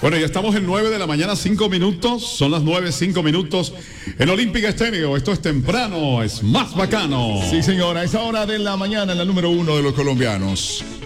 Bueno, ya estamos en 9 de la mañana, 5 minutos. Son las 9, 5 minutos en Olímpica Estéreo. Esto es temprano, es más bacano. Sí, señora, a esa hora de la mañana, la número 1 de los colombianos.